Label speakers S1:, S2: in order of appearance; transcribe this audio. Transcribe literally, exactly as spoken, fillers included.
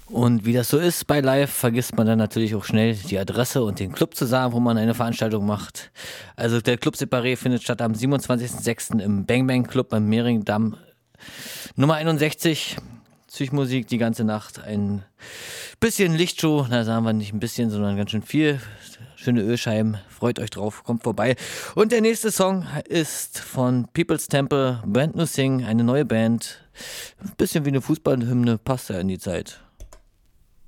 S1: Und wie das so ist bei Live, vergisst man dann natürlich auch schnell die Adresse und den Club zu sagen, wo man eine Veranstaltung macht. Also der Club Separé findet statt am siebenundzwanzigsten sechsten im Bang Bang Club am Mehringdamm Nummer einundsechzig. Psychmusik die ganze Nacht, ein bisschen Lichtshow, da sagen wir nicht ein bisschen, sondern ganz schön viel. Schöne Ölscheiben, freut euch drauf, kommt vorbei. Und der nächste Song ist von People's Temple, Brand New Thing, eine neue Band. Ein bisschen wie eine Fußballhymne, passt ja in die Zeit.